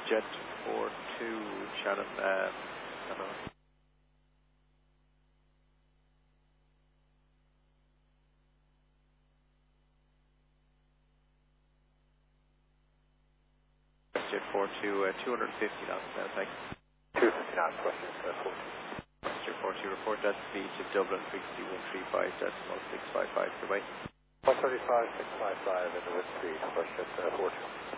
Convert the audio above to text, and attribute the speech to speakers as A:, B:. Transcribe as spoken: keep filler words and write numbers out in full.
A: Jet four two, Shannon, uh, hello. Jet four two, uh, two hundred fifty knots now, thanks.
B: two fifty knots, Westjet uh, four two.
A: Jet four two, report that speed to Dublin, frequency one three five decimal six five five, goodbye.
B: one thirty-five, six five five at the wind speed, Westjet uh, four two.